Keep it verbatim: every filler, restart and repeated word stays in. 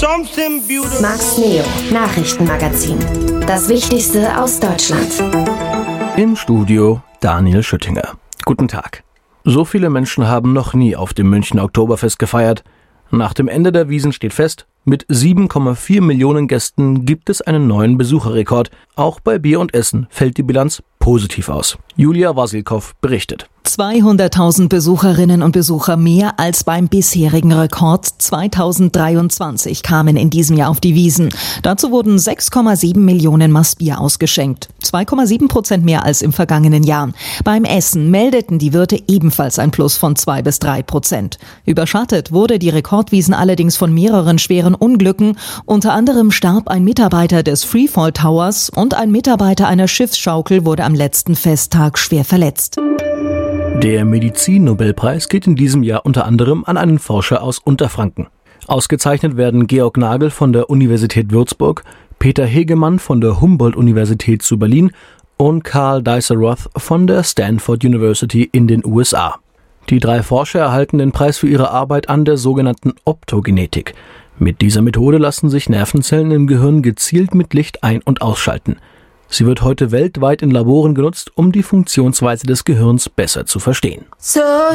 Max Neo, Nachrichtenmagazin. Das Wichtigste aus Deutschland. Im Studio Daniel Schüttinger. Guten Tag. So viele Menschen haben noch nie auf dem Münchner Oktoberfest gefeiert. Nach dem Ende der Wiesn steht fest, mit sieben Komma vier Millionen Gästen gibt es einen neuen Besucherrekord. Auch bei Bier und Essen fällt die Bilanz positiv aus. Julia Wasilkow berichtet. zweihunderttausend Besucherinnen und Besucher mehr als beim bisherigen Rekord zweitausenddreiundzwanzig kamen in diesem Jahr auf die Wiesn. Dazu wurden sechs Komma sieben Millionen Maß Bier ausgeschenkt. zwei Komma sieben Prozent mehr als im vergangenen Jahr. Beim Essen meldeten die Wirte ebenfalls ein Plus von zwei bis drei Prozent. Überschattet wurde die Rekordwiesn allerdings von mehreren schweren Unglücken. Unter anderem starb ein Mitarbeiter des Freefall Towers und ein Mitarbeiter einer Schiffsschaukel wurde am letzten Festtag schwer verletzt. Der Medizin-Nobelpreis geht in diesem Jahr unter anderem an einen Forscher aus Unterfranken. Ausgezeichnet werden Georg Nagel von der Universität Würzburg, Peter Hegemann von der Humboldt-Universität zu Berlin und Carl Deiser-Roth von der Stanford University in den U S A. Die drei Forscher erhalten den Preis für ihre Arbeit an der sogenannten Optogenetik. Mit dieser Methode lassen sich Nervenzellen im Gehirn gezielt mit Licht ein- und ausschalten. Sie wird heute weltweit in Laboren genutzt, um die Funktionsweise des Gehirns besser zu verstehen. So